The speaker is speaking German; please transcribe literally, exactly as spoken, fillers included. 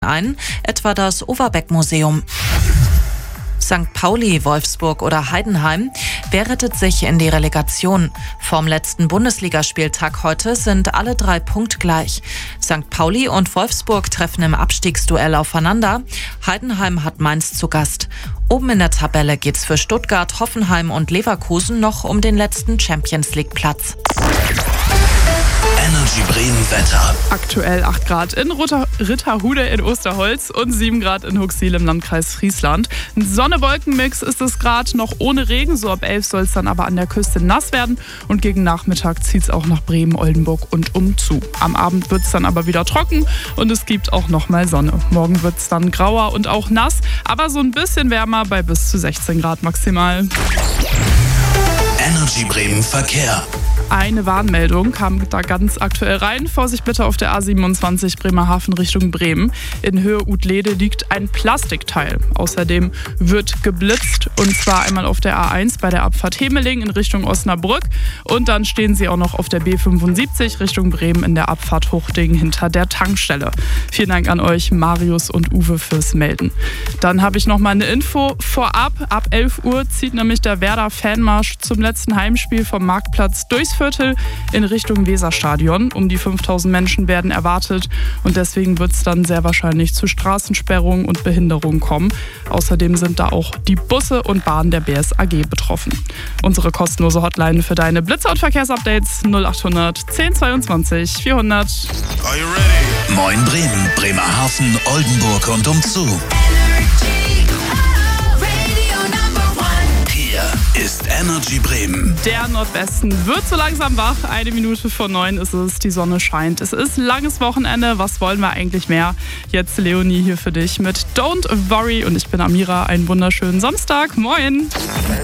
ein, etwa das Overbeck-Museum. Sankt Pauli, Wolfsburg oder Heidenheim. Wer rettet sich in die Relegation? Vorm letzten Bundesligaspieltag heute sind alle drei punktgleich. Sankt Pauli und Wolfsburg treffen im Abstiegsduell aufeinander. Heidenheim hat Mainz zu Gast. Oben in der Tabelle geht's für Stuttgart, Hoffenheim und Leverkusen noch um den letzten Champions-League-Platz. Energy Bremen Wetter. Aktuell acht Grad in Ritterhude in Osterholz und sieben Grad in Huxil im Landkreis Friesland. Ein Sonne-Wolken-Mix ist es gerade noch ohne Regen. So ab elf soll es dann aber an der Küste nass werden. Und gegen Nachmittag zieht es auch nach Bremen, Oldenburg und umzu. Am Abend wird es dann aber wieder trocken und es gibt auch noch mal Sonne. Morgen wird es dann grauer und auch nass, aber so ein bisschen wärmer bei bis zu sechzehn Grad maximal. Energy Bremen Verkehr. Eine Warnmeldung kam da ganz aktuell rein. Vorsicht bitte auf der A siebenundzwanzig Bremerhaven Richtung Bremen. In Höhe Utlede liegt ein Plastikteil. Außerdem wird geblitzt und zwar einmal auf der A eins bei der Abfahrt Hemeling in Richtung Osnabrück und dann stehen sie auch noch auf der B fünfundsiebzig Richtung Bremen in der Abfahrt Hochding hinter der Tankstelle. Vielen Dank an euch, Marius und Uwe, fürs Melden. Dann habe ich noch mal eine Info vorab. Ab elf Uhr zieht nämlich der Werder Fanmarsch zum letzten Heimspiel vom Marktplatz durchs Viertel in Richtung Weserstadion. Um die fünftausend Menschen werden erwartet und deswegen wird es dann sehr wahrscheinlich zu Straßensperrungen und Behinderungen kommen. Außerdem sind da auch die Busse und Bahnen der B S A G betroffen. Unsere kostenlose Hotline für deine Blitzer- und Verkehrsupdates null achthundert zehn zweiundzwanzig vierhundert. Are you ready? Moin Bremen, Bremerhaven, Oldenburg und umzu. Ist Energy Bremen. Der Nordwesten wird so langsam wach. Eine Minute vor neun ist es, die Sonne scheint. Es ist langes Wochenende, was wollen wir eigentlich mehr? Jetzt Leonie hier für dich mit Don't Worry und ich bin Amira. Einen wunderschönen Samstag. Moin!